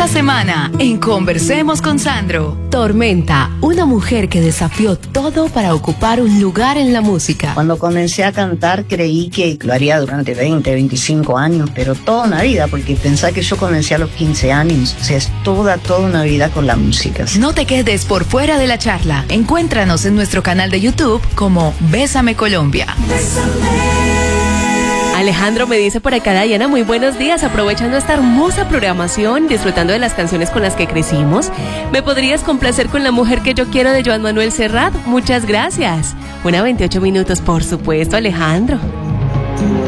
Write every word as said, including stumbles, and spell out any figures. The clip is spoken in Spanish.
Esta semana, en Conversemos con Sandro. Tormenta, una mujer que desafió todo para ocupar un lugar en la música. Cuando comencé a cantar creí que lo haría durante veinte, veinticinco años, pero toda una vida, porque pensé que yo comencé a los quince años. O sea, es toda, toda una vida con la música. No te quedes por fuera de la charla. Encuéntranos en nuestro canal de YouTube como Bésame Colombia. Bésame. Alejandro me dice por acá, Dayana, muy buenos días, aprovechando esta hermosa programación, disfrutando de las canciones con las que crecimos. ¿Me podrías complacer con La Mujer que Yo Quiero de Joan Manuel Serrat? Muchas gracias. Una veintiocho minutos, por supuesto, Alejandro.